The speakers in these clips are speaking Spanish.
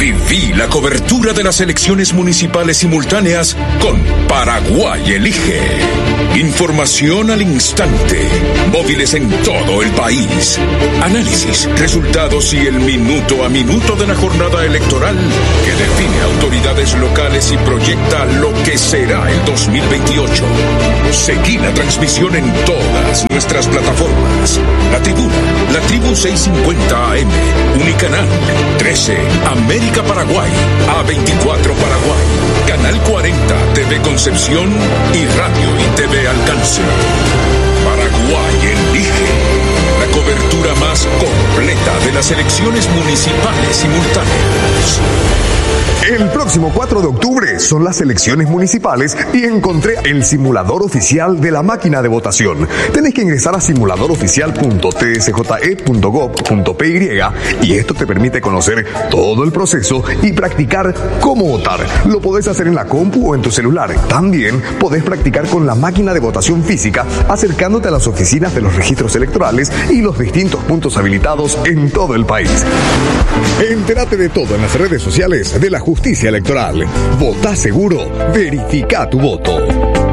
Viví la cobertura de las elecciones municipales simultáneas con Paraguay Elige. Información al instante. Móviles en todo el país. Análisis, resultados y el minuto a minuto de la jornada electoral que define autoridades locales y proyecta lo que será el 2028. Seguí la transmisión en todas nuestras plataformas. La Tribuna, la Tribu 650 AM, Unicanal, 13, América Paraguay, A24 Paraguay, Canal 40, TV Concepción y Radio y TV Alcance. Paraguay Elige, la cobertura más completa de las elecciones municipales simultáneas. El próximo 4 de octubre son las elecciones municipales y encontré el simulador oficial de la máquina de votación. Tenés que ingresar a simuladoroficial.tsje.gov.py y esto te permite conocer todo el proceso y practicar cómo votar. Lo podés hacer en la compu o en tu celular. También podés practicar con la máquina de votación física acercándote a las oficinas de los registros electorales y los distintos puntos habilitados en todo el país. Entérate de todo en las redes sociales de la Justicia Electoral. Votá seguro, verifica tu voto.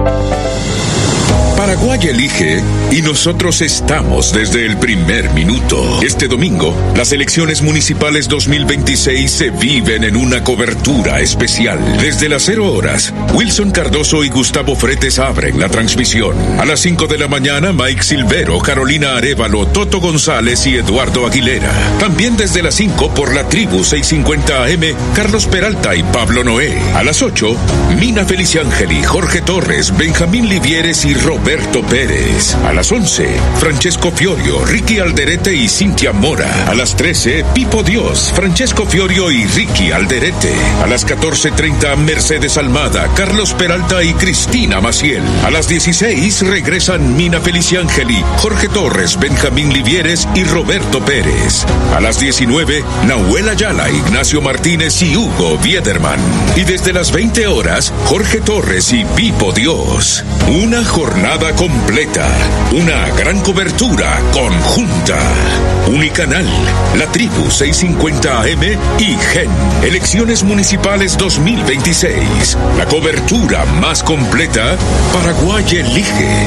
Paraguay Elige y nosotros estamos desde el primer minuto. Este domingo, las elecciones municipales 2026 se viven en una cobertura especial. Desde las 0 horas, Wilson Cardoso y Gustavo Fretes abren la transmisión. A las 5 de la mañana, Mike Silvero, Carolina Arévalo, Toto González y Eduardo Aguilera. También desde las 5 por la Tribu 650 AM, Carlos Peralta y Pablo Noé. A las 8, Mina Feliciangeli, Jorge Torres, Benjamín Livieres y Roberto Pérez. A las 11, Francesco Fiorio, Ricky Alderete y Cintia Mora. A las 13, Pipo Dios, Francesco Fiorio y Ricky Alderete. A las 14:30, Mercedes Almada, Carlos Peralta y Cristina Maciel. A las 16, regresan Mina Feliciangeli, Jorge Torres, Benjamín Livieres y Roberto Pérez. A las 19, Nahuel Ayala, Ignacio Martínez y Hugo Biederman. Y desde las 20 horas, Jorge Torres y Pipo Dios. Una jornada completa, una gran cobertura conjunta. Unicanal, la Tribu 650 AM y GEN. Elecciones Municipales 2026. La cobertura más completa, Paraguay Elige.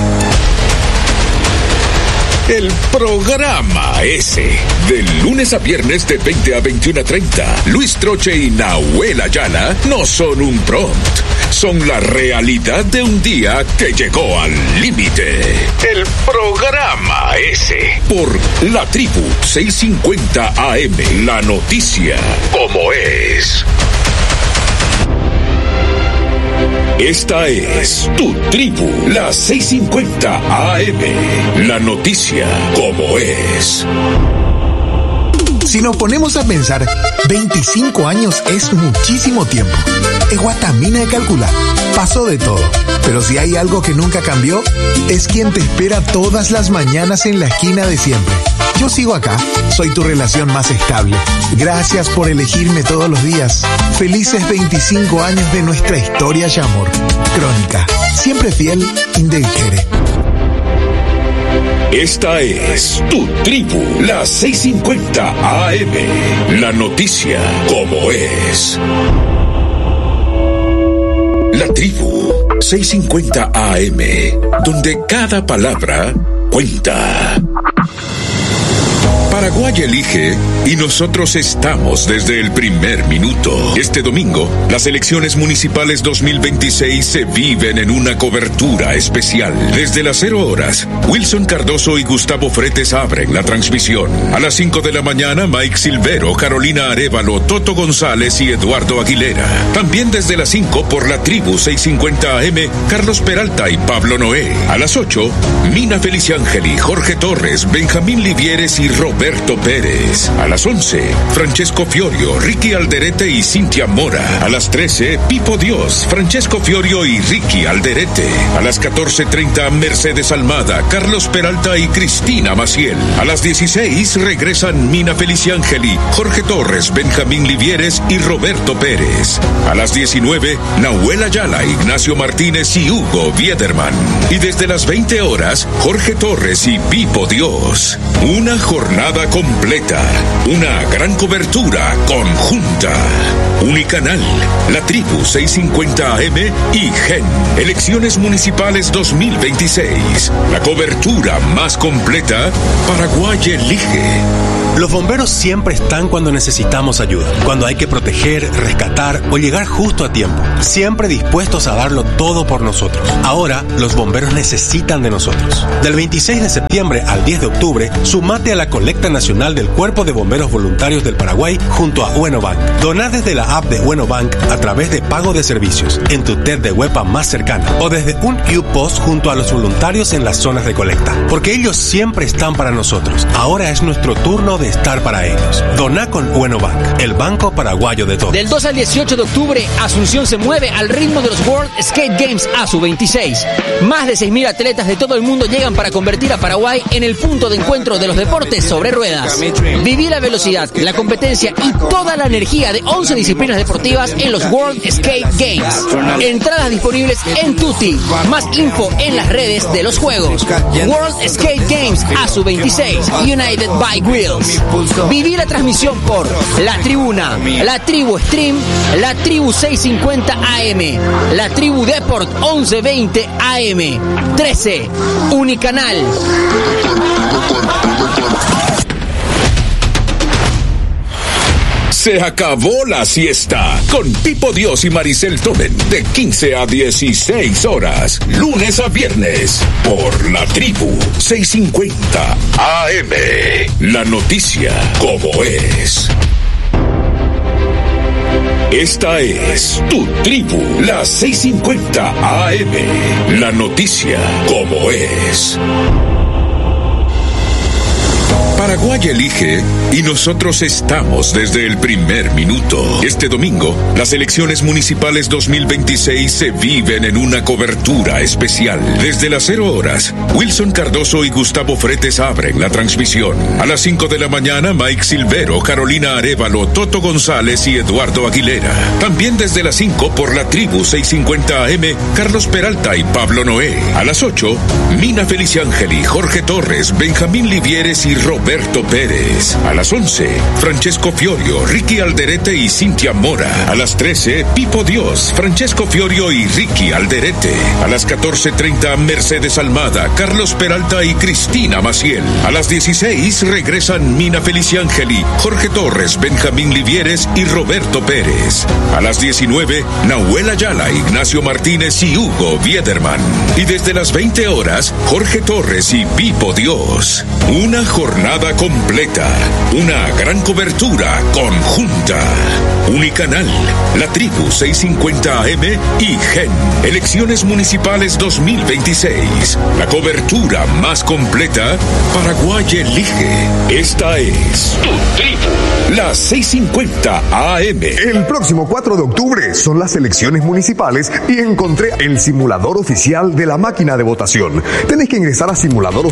El programa ese, de lunes a viernes de 20 a 21:30. Luis Troche y Nahuel Ayala no son un prompt, son la realidad de un día que llegó al límite. El programa ese, por la Tribu 650 AM, la noticia como es. Esta es tu Tribu, la 650 AM, la noticia como es. Si nos ponemos a pensar, 25 años es muchísimo tiempo. Es guatamina de calcular. Pasó de todo. Pero si hay algo que nunca cambió, es quien te espera todas las mañanas en la esquina de siempre. Yo sigo acá. Soy tu relación más estable. Gracias por elegirme todos los días. Felices 25 años de nuestra historia y amor. Crónica. Siempre fiel, Indegere. Esta es tu Tribu, la 650 AM, la noticia como es. La Tribu 650 AM, donde cada palabra cuenta. Paraguay Elige y nosotros estamos desde el primer minuto. Este domingo, las elecciones municipales 2026 se viven en una cobertura especial. Desde las 0 horas, Wilson Cardoso y Gustavo Fretes abren la transmisión. A las 5 de la mañana, Mike Silvero, Carolina Arévalo, Toto González y Eduardo Aguilera. También desde las 5 por la Tribu 650 AM, Carlos Peralta y Pablo Noé. A las 8, Mina Feliciangeli, Jorge Torres, Benjamín Livieres y Roberto Pérez. A las 11, Francesco Fiorio, Ricky Alderete y Cintia Mora. A las 13, Pipo Dios, Francesco Fiorio y Ricky Alderete. A las 14:30, Mercedes Almada, Carlos Peralta y Cristina Maciel. A las 16, regresan Mina Feliciangeli, Jorge Torres, Benjamín Livieres y Roberto Pérez. A las 19, Nahuel Ayala, Ignacio Martínez y Hugo Biederman. Y desde las 20 horas, Jorge Torres y Pipo Dios. Una jornada jornada completa, una gran cobertura conjunta. Unicanal, La Tribu 650 AM y GEN. Elecciones Municipales 2026. La cobertura más completa, Paraguay elige. Los bomberos siempre están cuando necesitamos ayuda, cuando hay que proteger, rescatar o llegar justo a tiempo, siempre dispuestos a darlo todo por nosotros. Ahora, los bomberos necesitan de nosotros. Del 26 de septiembre al 10 de octubre, sumate a la colecta nacional del Cuerpo de Bomberos Voluntarios del Paraguay junto a Uenobank. Doná desde la app de Uenobank a través de pago de servicios, en tu TED de WEPA más cercana o desde un Q-Post junto a los voluntarios en las zonas de colecta. Porque ellos siempre están para nosotros. Ahora es nuestro turno de estar para ellos. Doná con Uenobank, el banco paraguayo de todos. Del 2 al 18 de octubre, Asunción se mueve al ritmo de los World Skate Games ASU 26. Más de 6.000 atletas de todo el mundo llegan para convertir a Paraguay en el punto de encuentro de los deportes sobre ruedas. Viví la velocidad, la competencia y toda la energía de 11 disciplinas deportivas en los World Skate Games. Entradas disponibles en Tutti. Más info en las redes de los juegos. World Skate Games ASU 26, United by Wheels. Viví la transmisión por La Tribuna, La Tribu Stream, La Tribu 650 AM, La Tribu Deport 1120 AM, 13, Unicanal. Se acabó la siesta con Pipo Dios y Maricel Tomen de 15 a 16 horas, lunes a viernes, por La Tribu 650 AM. La noticia como es. Esta es tu tribu, la 650 AM. La noticia como es. Paraguay elige y nosotros estamos desde el primer minuto. Este domingo, las elecciones municipales 2026 se viven en una cobertura especial. Desde las 0 horas, Wilson Cardoso y Gustavo Fretes abren la transmisión. A las 5 de la mañana, Mike Silvero, Carolina Arévalo, Toto González y Eduardo Aguilera. También desde las 5 por La Tribu 650 AM, Carlos Peralta y Pablo Noé. A las 8, Mina Feliciangeli, Jorge Torres, Benjamín Livieres y Roberto Pérez. A las 11, Francesco Fiorio, Ricky Alderete y Cintia Mora. A las 13, Pipo Dios, Francesco Fiorio y Ricky Alderete. A las 14:30, Mercedes Almada, Carlos Peralta y Cristina Maciel. A las 16, regresan Mina Feliciangeli, Jorge Torres, Benjamín Livieres y Roberto Pérez. A las 19, Nahuel Ayala, Ignacio Martínez y Hugo Biederman. Y desde las 20 horas, Jorge Torres y Pipo Dios. Una jornada completa, una gran cobertura conjunta. Unicanal, La Tribu 650 AM y GEN. Elecciones Municipales 2026. La cobertura más completa, Paraguay elige. Esta es tu tribu, la 650 AM. El próximo 4 de octubre son las elecciones municipales y encontré el simulador oficial de la máquina de votación. Tenés que ingresar a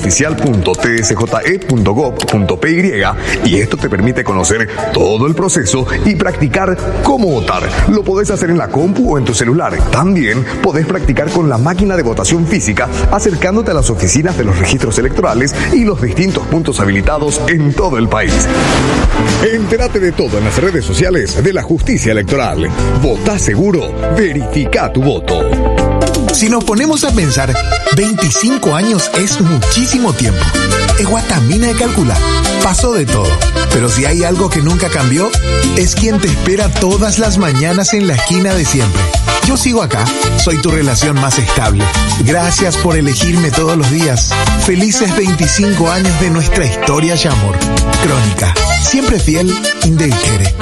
simuladoroficial.tsje.gov.py y esto te permite conocer todo el proceso y practicar cómo votar. Lo podés hacer en la compu o en tu celular. También podés practicar con la máquina de votación física acercándote a las oficinas de los registros electorales y los distintos puntos habilitados en todo el país. Entérate de todo en las redes sociales de la Justicia Electoral. Votá seguro, verifica tu voto. Si nos ponemos a pensar, 25 años es muchísimo tiempo. Es guatamina de calcular. Pasó de todo. Pero si hay algo que nunca cambió, es quien te espera todas las mañanas en la esquina de siempre. Yo sigo acá. Soy tu relación más estable. Gracias por elegirme todos los días. Felices 25 años de nuestra historia y amor. Crónica. Siempre fiel, Indeliquere.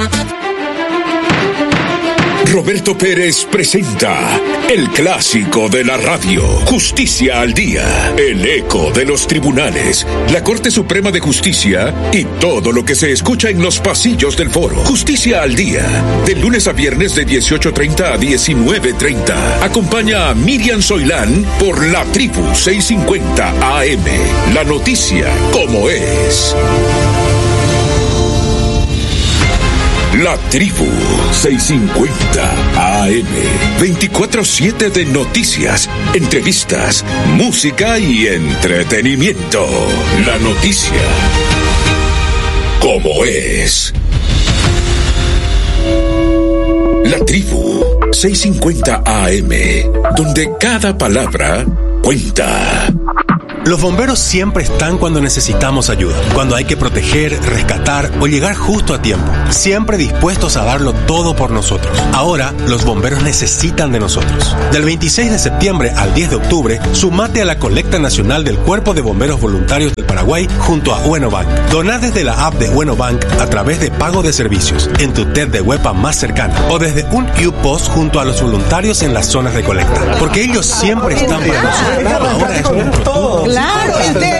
Roberto Pérez presenta el clásico de la radio, Justicia al Día, el eco de los tribunales, la Corte Suprema de Justicia y todo lo que se escucha en los pasillos del foro. Justicia al Día, de lunes a viernes de 18:30 a 19:30. Acompaña a Miriam Soilán por La Tribu 650 AM. La noticia como es. La Tribu 650 AM. 24/7 de noticias, entrevistas, música y entretenimiento. La noticia como es. La Tribu, 650 AM, donde cada palabra cuenta. Los bomberos siempre están cuando necesitamos ayuda, cuando hay que proteger, rescatar o llegar justo a tiempo, siempre dispuestos a darlo todo por nosotros. Ahora, los bomberos necesitan de nosotros. Del 26 de septiembre al 10 de octubre, sumate a la colecta nacional del Cuerpo de Bomberos Voluntarios del Paraguay junto a Uenobank. Doná desde la app de Uenobank a través de pago de servicios en tu TED de Huepa más cercana o desde un Q-Post junto a los voluntarios en las zonas de colecta, porque ellos siempre están para nosotros. Ahora es nuestro turno. Claro,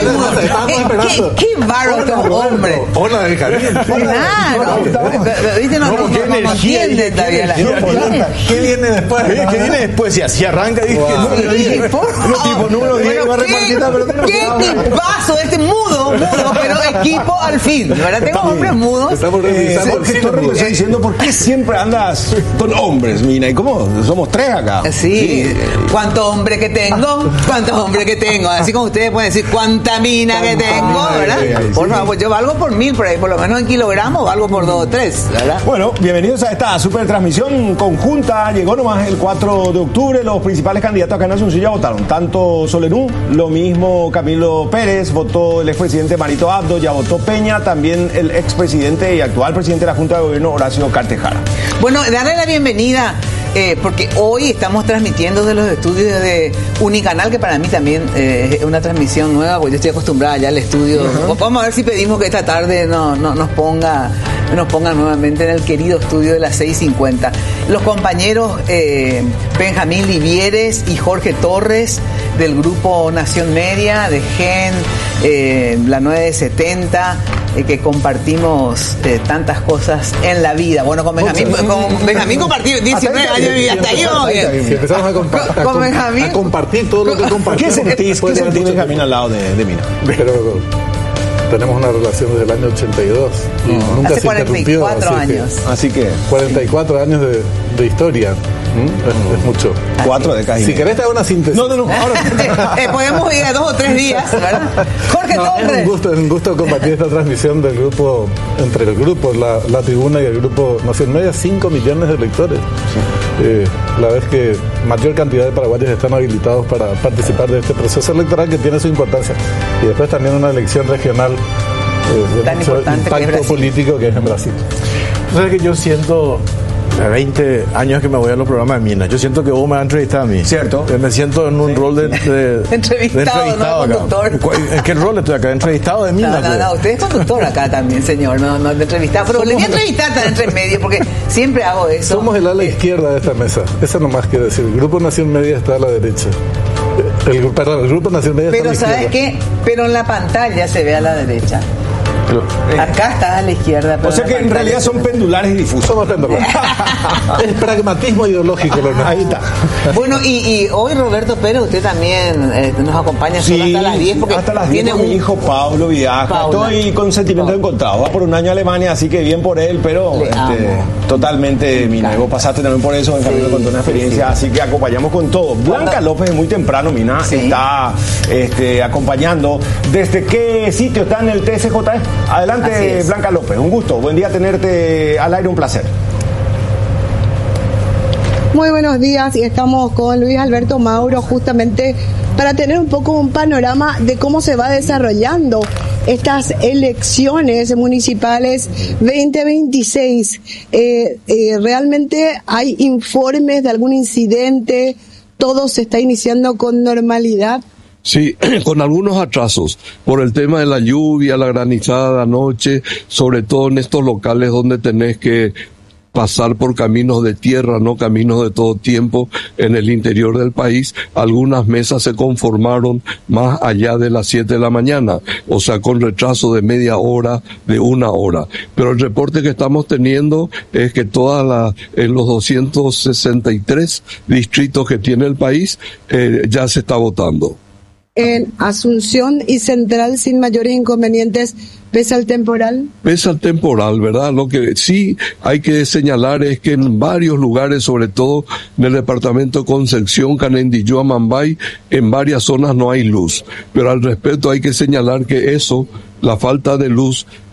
qué bárbaro este hombre. Hola, Benjamín. Claro. ¿Viste? No entiende todavía la gente. ¿Qué viene después? ¿Qué viene después? Si así arranca, dije que número 10 va a repartir la pelota. ¿Qué tipazo? Mudo, pero equipo al fin. ¿Verdad? Tengo hombres mudos. Estamos revisando. Estoy diciendo, ¿por qué siempre andas con hombres, Mina? ¿Y cómo? Somos 3 acá. Sí. ¿Cuántos hombres que tengo? Así como ustedes pueden decir cuánta mina que tengo, ¿verdad? Por favor, pues yo valgo por 1000 por ahí, por lo menos en kilogramos valgo por 2 o 3, ¿verdad? Bueno, bienvenidos a esta super transmisión conjunta. Llegó nomás el 4 de octubre. Los principales candidatos acá en Asunción ya votaron. Tanto Solerú, lo mismo Camilo Pérez, votó el expresidente Marito Abdo, ya votó Peña, también el expresidente y actual presidente de la Junta de Gobierno, Horacio Cartejara. Bueno, darle la bienvenida. Porque hoy estamos transmitiendo de los estudios de Unicanal, que para mí también es una transmisión nueva, porque yo estoy acostumbrada ya al estudio. Vamos a ver si pedimos que esta tarde nos ponga nuevamente en el querido estudio de las 650. Los compañeros Benjamín Livieres y Jorge Torres del grupo Nación Media, de GEN, la 970, que compartimos tantas cosas en la vida. Bueno, con Benjamín compartí 19 años de vida, hasta ahí vamos bien. Si empezamos a compartir todo lo que compartimos. ¿Qué sentís, Benjamín, al lado de Mina? Pero tenemos una relación desde el año 82 y nunca hace se interrumpió. 44 años. Así que 44 años de historia. Es mucho. 4 décadas. Si querés te hago una síntesis. No. Ahora podemos ir a 2 o 3 días, ¿verdad? Jorge Torres. Es un gusto compartir esta transmisión del grupo, entre el grupo La Tribuna y el grupo Nación Media, 5 millones de lectores. La vez que mayor cantidad de paraguayos están habilitados para participar de este proceso electoral, que tiene su importancia. Y después también una elección regional de mucho impacto político, que es en Brasil. ¿Sabes que yo siento? 20 años que me voy a los programas de Mina. Yo siento que vos me vas a entrevistar a mí. ¿Cierto? Me siento en un rol de entrevistado, no conductor. ¿En qué rol estoy acá? ¿Entrevistado de Mina? No, usted es conductor acá también, señor. No de entrevistado. Pero le voy a entrevistar tan entre medio, porque siempre hago eso. Somos el ala izquierda de esta mesa. Eso nomás quiero decir. El Grupo Nación Media está a la derecha. El Grupo Nación Media está a la izquierda. Pero ¿sabes qué? Pero en la pantalla se ve a la derecha. Acá está a la izquierda. O sea que en realidad son pendulares y difusos. Somos pendulares. Es pragmatismo ideológico. Ahí está. Bueno, y hoy Roberto Pérez, usted también nos acompaña solo hasta las 10. Porque hasta las 10 tiene mi hijo Pablo viaja. Estoy con sentimientos encontrados. Va por un año a Alemania, así que bien por él, pero totalmente, Mina. Vos pasaste también por eso, Benjamín me contó una experiencia, así que acompañamos con todo. Blanca López, muy temprano, Mina, está acompañando. ¿Desde qué sitio está en el TSJE? Adelante, Blanca López, un gusto, buen día tenerte al aire, un placer. Muy buenos días, y estamos con Luis Alberto Mauro justamente para tener un poco un panorama de cómo se va desarrollando estas elecciones municipales 2026. ¿Realmente hay informes de algún incidente? ¿Todo se está iniciando con normalidad? Sí, con algunos atrasos por el tema de la lluvia, la granizada de anoche, sobre todo en estos locales donde tenés que pasar por caminos de tierra, no caminos de todo tiempo en el interior del país. Algunas mesas se conformaron más allá de las 7 de la mañana, o sea, con retraso de media hora, de 1 hora. Pero el reporte que estamos teniendo es que en los 263 distritos que tiene el país, ya se está votando. En Asunción y Central sin mayores inconvenientes, pese al temporal. Pese al temporal, ¿verdad? Lo que sí hay que señalar es que en varios lugares, sobre todo en el departamento de Concepción, Canendillú, Amambay, en varias zonas no hay luz. Pero al respecto hay que señalar que la falta de luz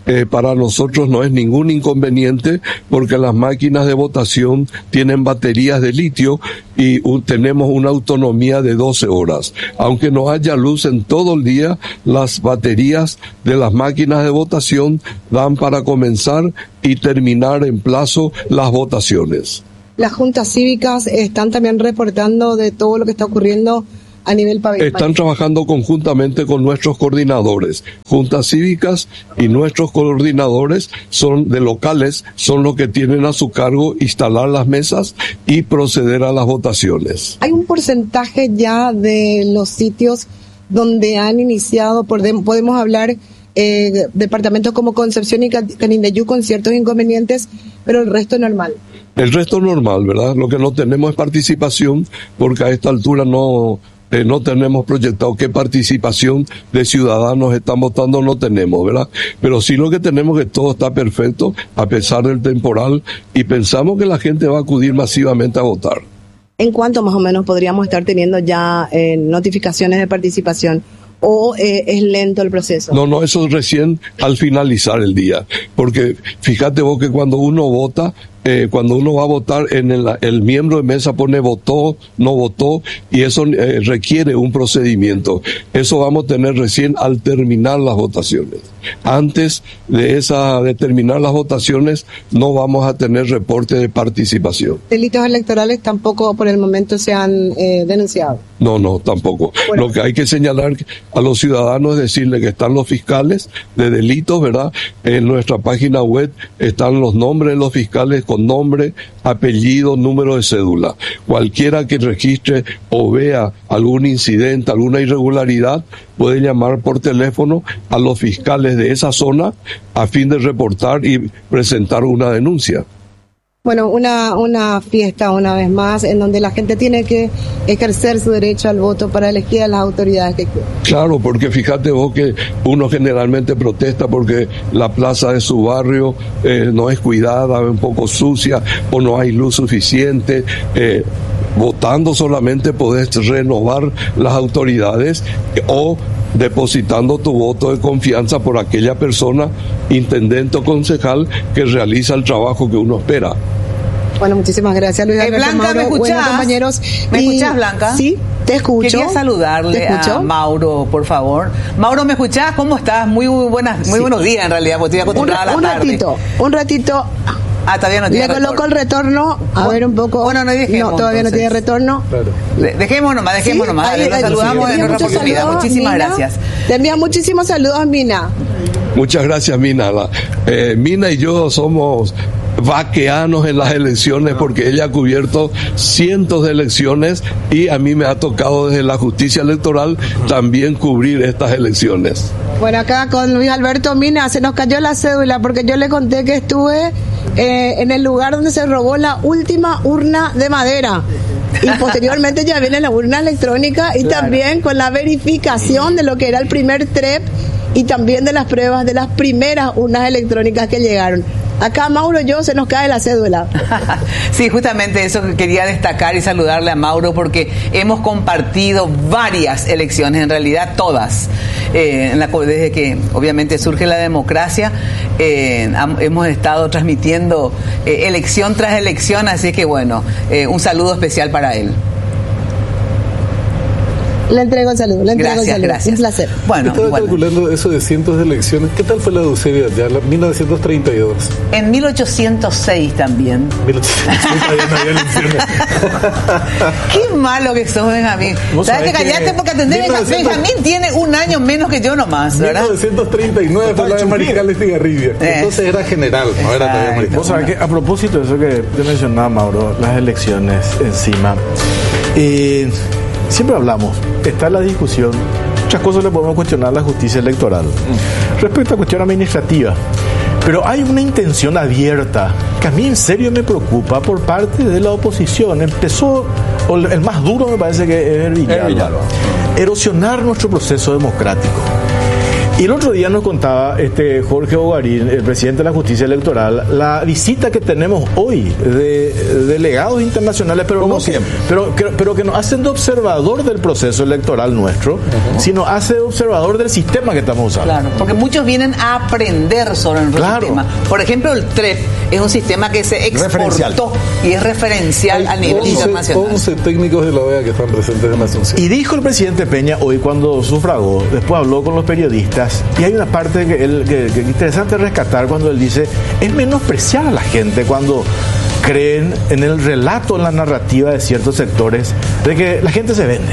para nosotros no es ningún inconveniente porque las máquinas de votación tienen baterías de litio y tenemos una autonomía de 12 horas. Aunque no haya luz en todo el día, las baterías de las máquinas de votación dan para comenzar y terminar en plazo las votaciones. Las juntas cívicas están también reportando de todo lo que está ocurriendo a nivel país. Están trabajando conjuntamente con nuestros coordinadores. Juntas cívicas y nuestros coordinadores son de locales, son los que tienen a su cargo instalar las mesas y proceder a las votaciones. ¿Hay un porcentaje ya de los sitios donde han iniciado, podemos hablar, departamentos como Concepción y Canindeyú con ciertos inconvenientes, pero el resto normal? El resto normal, ¿verdad? Lo que no tenemos es participación, porque a esta altura no tenemos proyectado qué participación de ciudadanos están votando, no tenemos, ¿verdad? Pero sí lo que tenemos es que todo está perfecto, a pesar del temporal, y pensamos que la gente va a acudir masivamente a votar. ¿En cuánto más o menos podríamos estar teniendo ya notificaciones de participación? ¿O es lento el proceso? No, eso es recién al finalizar el día. Porque fíjate vos que cuando uno vota, cuando uno va a votar, el miembro de mesa pone votó, no votó, y eso requiere un procedimiento. Eso vamos a tener recién al terminar las votaciones. Antes de terminar las votaciones, no vamos a tener reporte de participación. ¿Delitos electorales tampoco por el momento se han denunciado? No, tampoco. Bueno. Lo que hay que señalar a los ciudadanos es decirle que están los fiscales de delitos, ¿verdad? En nuestra página web están los nombres de los fiscales con nombre, apellido, número de cédula. Cualquiera que registre o vea algún incidente, alguna irregularidad, puede llamar por teléfono a los fiscales de esa zona a fin de reportar y presentar una denuncia. Bueno, una fiesta una vez más en donde la gente tiene que ejercer su derecho al voto para elegir a las autoridades que quieran. Claro, porque fíjate vos que uno generalmente protesta porque la plaza de su barrio no es cuidada, es un poco sucia o no hay luz suficiente. Votando solamente podés renovar las autoridades o depositando tu voto de confianza por aquella persona, intendente o concejal, que realiza el trabajo que uno espera. Bueno, muchísimas gracias, Luis Alberto Blanca, Mauro. ¿me escuchás? Bueno, compañeros. ¿Me escuchás, Blanca? Sí, te escucho. Quería saludarle a Mauro, por favor. Mauro, ¿me escuchás? ¿Cómo estás? Muy buenos días, en realidad, porque estoy acostumbrada a la tarde. Un ratito. Todavía no tiene retorno. Le coloco el retorno, a ver un poco. Bueno, no dejemos. No, todavía entonces. No tiene retorno. Claro. Dejemos nomás. Ahí, lo saludamos en otra oportunidad. Saludos, muchísimas Mina. Gracias. Te envían muchísimos saludos, Mina. Muchas gracias, Mina. Mina y yo somos vaqueanos en las elecciones porque ella ha cubierto cientos de elecciones y a mí me ha tocado desde la justicia electoral también cubrir estas elecciones. Bueno, acá con Luis Alberto Mina se nos cayó la cédula porque yo le conté que estuve en el lugar donde se robó la última urna de madera. Y posteriormente ya viene la urna electrónica y también con la verificación de lo que era el primer TREP y también de las pruebas de las primeras urnas electrónicas que llegaron. Acá, Mauro, se nos cae la cédula. Sí, justamente eso que quería destacar y saludarle a Mauro porque hemos compartido varias elecciones, en realidad todas. Desde que obviamente surge la democracia, hemos estado transmitiendo elección tras elección, así que bueno, un saludo especial para él. Le entrego el saludo, Gracias. Un placer. Bueno, estaba calculando eso de cientos de elecciones. ¿Qué tal fue la de Eusebio ya? 1932. En 1806 también. 1806 no había elecciones. Qué malo que sos, Benjamín. ¿Sabes que callaste porque atender Benjamín tiene un año menos que yo nomás, ¿verdad? 1939 fue la de Mariscal Estigarribia. Entonces era general, no era todavía Mariscal. Vos sabés que a propósito de eso que te mencionaba, Mauro, las elecciones encima. Siempre hablamos, está la discusión, muchas cosas le podemos cuestionar a la justicia electoral respecto a cuestión administrativa, pero hay una intención abierta que a mí en serio me preocupa por parte de la oposición. Empezó, el más duro me parece que es el Villalba, erosionar nuestro proceso democrático. Y el otro día nos contaba Jorge Bogarín, el presidente de la Justicia Electoral, la visita que tenemos hoy de delegados internacionales, pero que nos hacen de observador del proceso electoral nuestro, sino hace de observador del sistema que estamos usando. Claro, porque muchos vienen a aprender sobre nuestro sistema. Por ejemplo, el TREP es un sistema que se exportó y es referencial a nivel internacional. 11 técnicos de la OEA que están presentes en la Asunción. Y dijo el presidente Peña hoy cuando sufragó, después habló con los periodistas, y hay una parte que es interesante rescatar cuando él dice, es menospreciar a la gente cuando creen en el relato, en la narrativa de ciertos sectores, de que la gente se vende.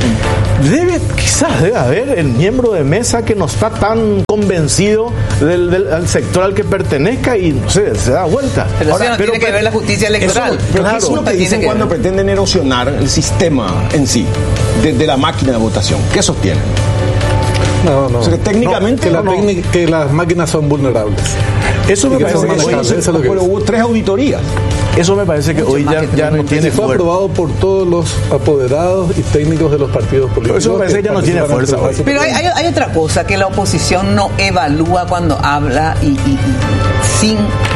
Quizás debe haber el miembro de mesa que no está tan convencido del sector al que pertenezca y no sé, se da vuelta. Pero eso no tiene que ver la justicia electoral. ¿Qué es lo que dicen cuando pretenden erosionar el sistema en sí, de la máquina de votación? ¿Qué sostienen? No. O sea, que técnicamente que las máquinas son vulnerables. Eso me parece que hubo 3 auditorías. Eso me parece que hoy ya no tiene fuerza. Fue aprobado por todos los apoderados y técnicos de los partidos políticos. Eso me parece que ya no tiene fuerza hoy. Pero hay otra cosa que la oposición no evalúa cuando habla y sin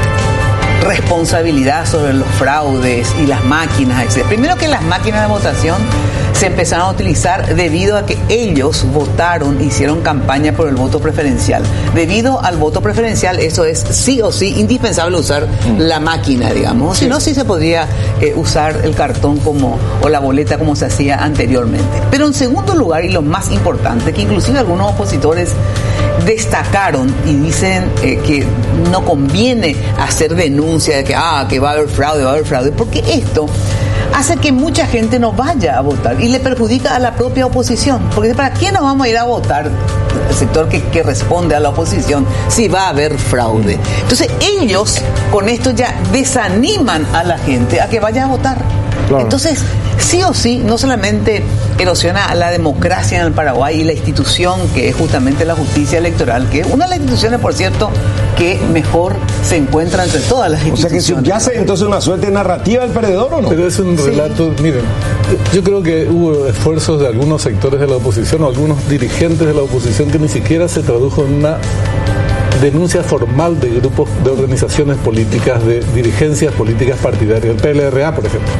responsabilidad sobre los fraudes y las máquinas, etc. Primero, que las máquinas de votación se empezaron a utilizar debido a que ellos votaron, hicieron campaña por el voto preferencial. Debido al voto preferencial, eso es sí o sí indispensable usar la máquina, digamos. Si no, sí se podría usar el cartón o la boleta como se hacía anteriormente. Pero en segundo lugar, y lo más importante, que inclusive algunos opositores destacaron y dicen que no conviene hacer denuncia de que va a haber fraude, porque esto hace que mucha gente no vaya a votar y le perjudica a la propia oposición. Porque ¿para qué nos vamos a ir a votar? El sector que responde a la oposición, si va a haber fraude. Entonces ellos con esto ya desaniman a la gente a que vaya a votar. Claro. Entonces, sí o sí, no solamente erosiona la democracia en el Paraguay y la institución que es justamente la justicia electoral, que es una de las instituciones, por cierto, que mejor se encuentra entre todas las instituciones. O sea que subyace entonces una suerte narrativa del perdedor, ¿o no? Pero es un relato, miren, yo creo que hubo esfuerzos de algunos sectores de la oposición o algunos dirigentes de la oposición que ni siquiera se tradujo en una denuncia formal de grupos, de organizaciones políticas, de dirigencias políticas partidarias, el PLRA, por ejemplo,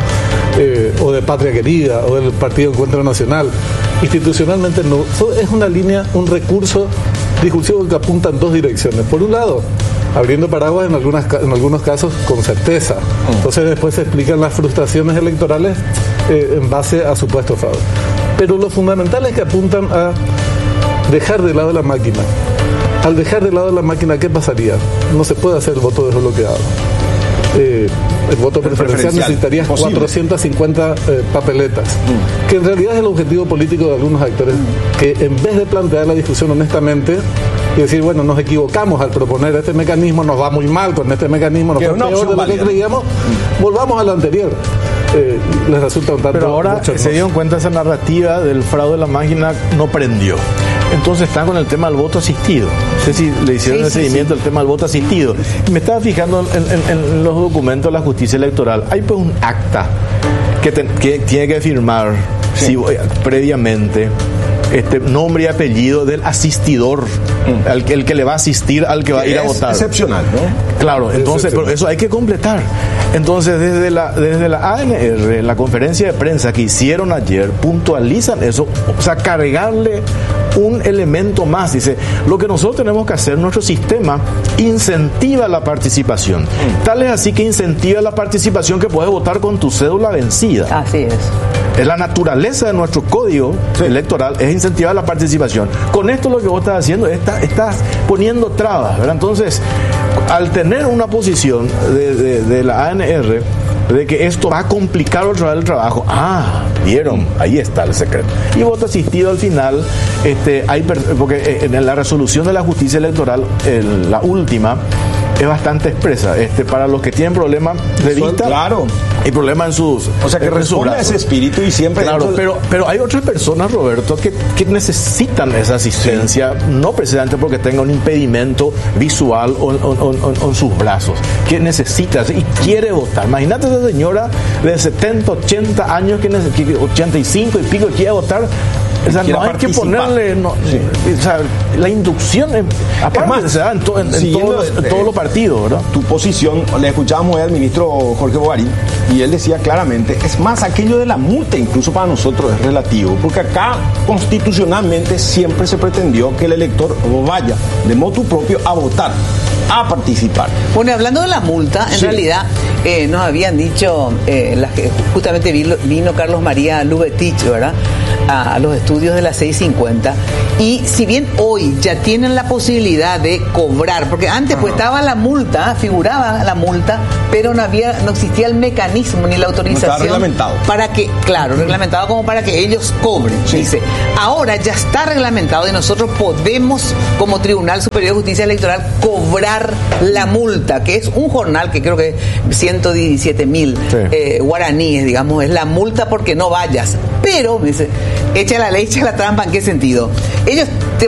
o de Patria Querida, o del Partido Encuentro Nacional. Institucionalmente no. Es una línea, un recurso discursivo que apunta en 2 direcciones. Por un lado, abriendo paraguas en algunos casos con certeza. Entonces después se explican las frustraciones electorales en base a supuestos fraudes. Pero lo fundamental es que apuntan a dejar de lado la máquina. Al dejar de lado la máquina, ¿qué pasaría? No se puede hacer el voto desbloqueado. El voto preferencial necesitaría 450 papeletas, que en realidad es el objetivo político de algunos actores, que en vez de plantear la discusión honestamente y decir, bueno, nos equivocamos al proponer este mecanismo, nos va muy mal con este mecanismo, nos fue peor de lo que creíamos, volvamos al anterior. Les resulta un tanto. Pero ahora se dieron cuenta, esa narrativa del fraude de la máquina no prendió. Entonces están con el tema del voto asistido. No sé si le hicieron el seguimiento del tema del voto asistido. Me estaba fijando en los documentos de la justicia electoral. Hay pues un acta que tiene que firmar previamente nombre y apellido del asistidor, el que le va a asistir al que va a ir a votar. Excepcional, ¿no? Claro, entonces, pero eso hay que completar. Entonces, desde la ANR, en la conferencia de prensa que hicieron ayer, puntualizan eso, o sea, cargarle un elemento más. Dice, lo que nosotros tenemos que hacer, nuestro sistema incentiva la participación. Tal es así que incentiva la participación que puedes votar con tu cédula vencida. Así es. Es la naturaleza de nuestro código electoral, es incentivar la participación. Con esto lo que vos estás haciendo, estás poniendo trabas, ¿verdad? Entonces, al tener una posición de la ANR de que esto va a complicar otra vez el trabajo, vieron, ahí está el secreto. Y voto asistido al final, porque en la resolución de la justicia electoral, la última, es bastante expresa. Para los que tienen problemas de vista, claro, y problemas en sus, o sea, que responde a ese espíritu y siempre. Claro, pero hay otras personas, Roberto, que necesitan esa asistencia, no precisamente porque tenga un impedimento visual o en sus brazos, que necesita y quiere votar. Imagínate esa señora de 70, 80 años, que 85 y pico, que quiere votar. O sea, no hay que ponerle... No, sí. O sea, la inducción, aparte, más, se da en todos los partidos, ¿verdad? Tu posición, le escuchábamos al ministro Jorge Bogarín, y él decía claramente, es más, aquello de la multa incluso para nosotros es relativo, porque acá constitucionalmente siempre se pretendió que el elector vaya de motu propio a votar, a participar. Bueno, hablando de la multa, en realidad nos habían dicho, justamente vino Carlos María Lubetich, ¿verdad?, a los estudios de la 650, y si bien hoy ya tienen la posibilidad de cobrar, porque antes pues estaba la multa, figuraba la multa, pero no existía el mecanismo ni la autorización. No estaba reglamentado. Para que, claro, reglamentado como para que ellos cobren. Sí. Dice, ahora ya está reglamentado y nosotros podemos, como Tribunal Superior de Justicia Electoral, cobrar la multa, que es un jornal que creo que es 117.000 guaraníes, digamos, es la multa porque no vayas. Pero, dice, echa la ley, echa la trampa, ¿en qué sentido? Ellos